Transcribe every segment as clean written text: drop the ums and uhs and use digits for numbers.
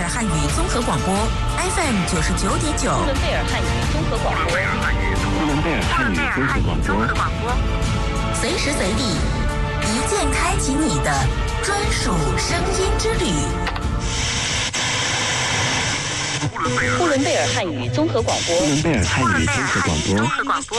尔汉语综合广播 FM 99.9。 呼伦贝尔汉语综合广播。 呼伦贝尔汉语综合广播。 随时随地，一键开启你的专属声音之旅。 呼伦贝尔汉语综合广播。 呼伦贝尔汉语综合广播。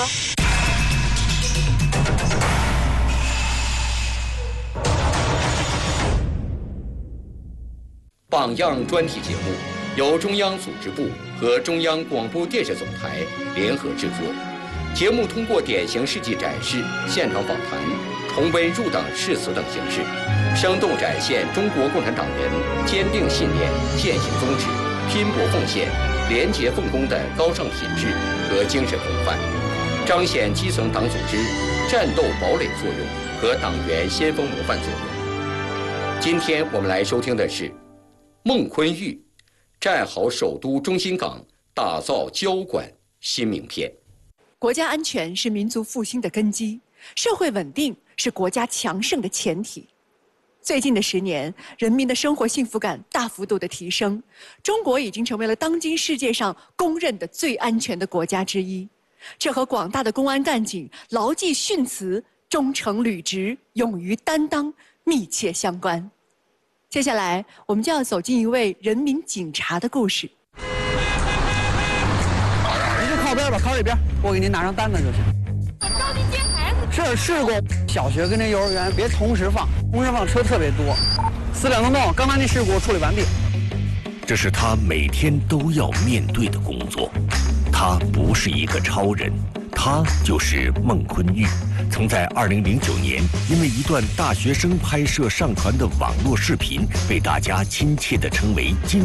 榜样专题节目由中央组织部和中央广播电视总台联合制作。节目通过典型事迹展示、现场访谈、重温入党誓词等形式，生动展现中国共产党人坚定信念、践行宗旨、拼搏奉献、廉洁奉公的高尚品质和精神风范，彰显基层党组织战斗堡垒作用和党员先锋模范作用。今天我们来收听的是孟昆玉战好首都中心港，打造交管新名片。 国家安全是民族复兴的根基，社会稳定是国家强盛的前提。最近的10年，人民的生活幸福感大幅度的提升，中国已经成为了当今世界上公认的最安全的国家之一。这和广大的公安干警牢记训词、忠诚履职、勇于担当密切相关。接下来，我们就要走进一位人民警察的故事。 你就靠边吧，靠这边，我给您拿张单子就行。 着急接孩子。 事故，小学跟那幼儿园别同时放，同时放车特别多。4点钟，刚才那事故处理完毕。 这是他每天都要面对的工作。他不是一个超人，他就是孟昆玉。曾在2009年因为一段大学生拍摄上传的网络视频，被大家亲切地称为